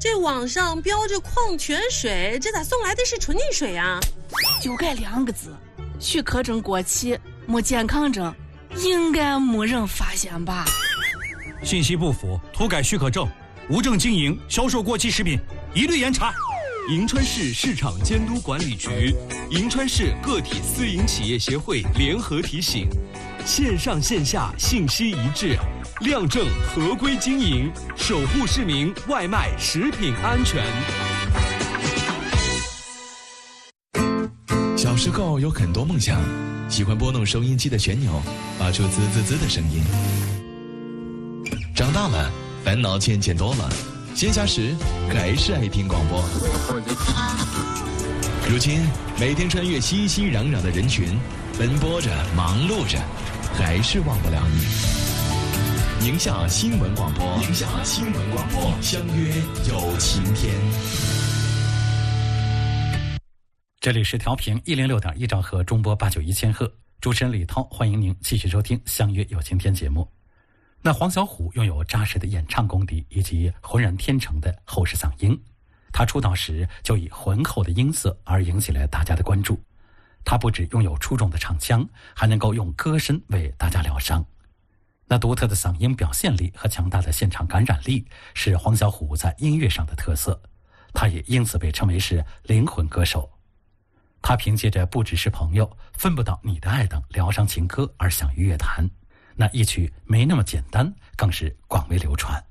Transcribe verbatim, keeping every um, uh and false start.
这网上标着矿泉水，这咋送来的是纯净水啊？ 就该两个字，许可证过期，没健康证，应该没人发现吧？ 信息不符，涂改许可证，无证经营、销售过期食品，一律严查。 银川市市场监督管理局、银川市个体私营企业协会联合提醒：线上线下信息一致，亮证合规经营，守护市民外卖食品安全。 小时候有很多梦想，喜欢拨弄收音机的旋钮，发出滋滋滋的声音。长大了，烦恼渐渐多了，闲暇时还是爱听广播。如今每天穿越熙熙攘攘的人群，奔波着忙碌着，还是忘不了你。宁夏新闻广播，宁夏新闻广播，相约有晴天。 这里是调频一零六点一兆赫，中波八九一千赫，主持人李涛，欢迎您继续收听相约有晴天节目。那黄小琥拥有扎实的演唱功底以及浑然天成的厚实嗓音，他出道时就以浑厚的音色而引起了大家的关注。他不只拥有出众的唱腔，还能够用歌声为大家疗伤。那独特的嗓音表现力和强大的现场感染力是黄小琥在音乐上的特色，他也因此被称为是灵魂歌手。他凭借着不只是朋友、分不到你的爱等疗伤情歌而享誉乐坛，那一曲没那么简单更是广为流传。